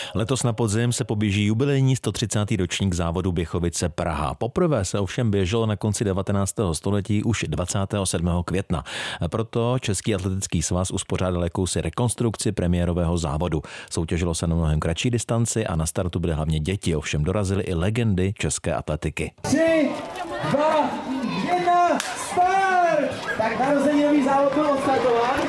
Letos na podzim se poběží jubilejní 130. ročník závodu Běchovice Praha. Poprvé se ovšem běželo na konci 19. století už 27. května. Proto Český atletický svaz uspořádal jakousi rekonstrukci premiérového závodu. Soutěžilo se na mnohem kratší distanci a na startu byly hlavně děti, ovšem dorazily i legendy české atletiky. 3, 2, 1, start! Tak narozeninový závod byl odstartován.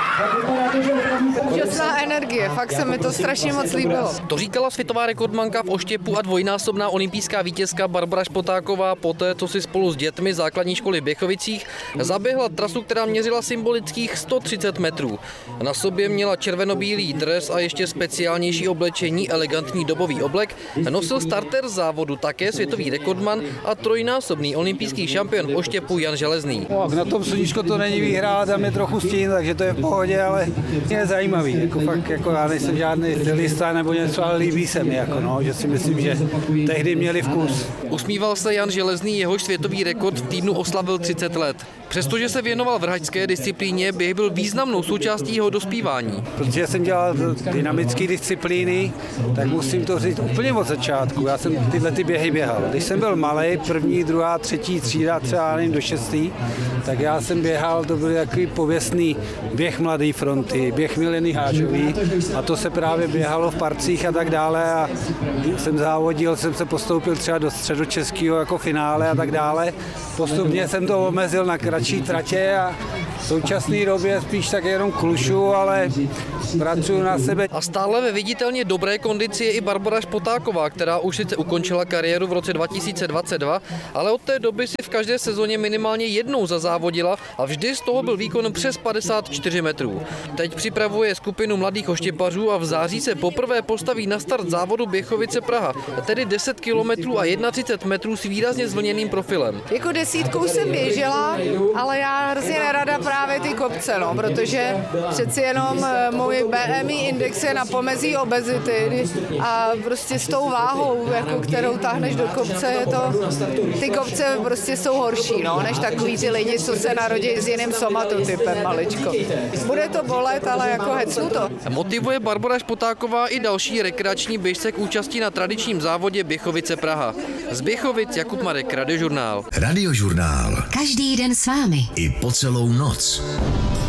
Úžasná energie, fakt se mi to strašně moc líbilo. To říkala světová rekordmanka v oštěpu a dvojnásobná olympijská vítězka Barbora Špotáková poté, co si spolu s dětmi základní školy v Běchovicích zaběhla trasu, která měřila symbolických 130 metrů. Na sobě měla červenobílý dres a ještě speciálnější oblečení, elegantní dobový oblek. Nosil starter závodu také světový rekordman a trojnásobný olympijský šampion v oštěpu Jan Železný. Na tom sluníčko to není výhra, tam je trochu stín, takže to je v pohodě, ale je zajímavý. Já nejsem žádný stylista nebo něco, ale líbí se mi, že si myslím, že tehdy měli vkus. Usmíval se Jan Železný, jehož světový rekord v týdnu oslavil 30 let. Přestože se věnoval vrhačské disciplíně, běh byl významnou součástí jeho dospívání. Protože jsem dělal dynamické disciplíny, tak musím to říct úplně od začátku. Já jsem tyhle běhy běhal. Když jsem byl malej, první, druhá, třetí třída, třeba do 6., tak já jsem běhal, to byl takový pověstný běh Mladé fronty, běh Mileny Hážový a to se právě běhalo v parcích a tak dále a jsem závodil, jsem se postoupil třeba do středočeského jako finále a tak dále. Postupně jsem to omezil na kratší tratě a v současné době spíš tak jenom klušu, ale pracuji na sebe. A stále ve viditelně dobré kondici je i Barbora Špotáková, která už sice ukončila kariéru v roce 2022, ale od té doby si v každé sezóně minimálně jednou zazávodila a vždy z toho byl výkon přes 54 metrů. Teď připravuje skupinu mladých oštěpařů a v září se poprvé postaví na start závodu Běchovice Praha, tedy 10 kilometrů a 31 metrů s výrazně zvlněným profilem. Jako desítkou jsem běžela, ale já hrozně nerada právě ty kopce, protože přeci jenom můj BMI index je na pomezí obezity a prostě s tou váhou, kterou táhneš do kopce, ty kopce prostě jsou horší, než takový ty lidi, co se narodí s jiným somatotypem maličko. Bude to bolet, ale hecnu to. Motivuje Barbora Špotáková i další rekreační běžce k účasti na tradičním závodě Běchovice Praha. Z Běchovic Jakub Marek, Radiožurnál. Radiožurnál. Každý den s vámi. I po celou noc.